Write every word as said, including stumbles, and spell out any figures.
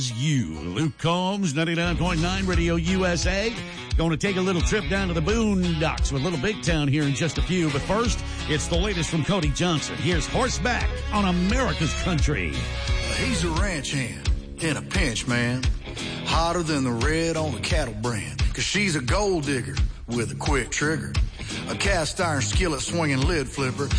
You, Luke Combs, ninety-nine point nine Radio U S A. Going to take a little trip down to the boondocks with Little Big Town here in just a few. But first, it's the latest from Cody Johnson. Here's Horseback on America's Country. He's a ranch hand in a pinch, man. Hotter than the red on the cattle brand. Cause she's a gold digger with a quick trigger. A cast iron skillet swinging lid flipper.